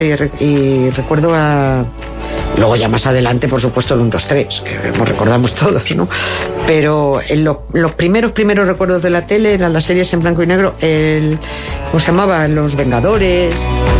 y recuerdo a... Luego ya más adelante, por supuesto, el 1, 2, 3, que lo recordamos todos, ¿no? Pero en los primeros recuerdos de la tele eran las series en blanco y negro, ¿cómo se llamaba? Los Vengadores...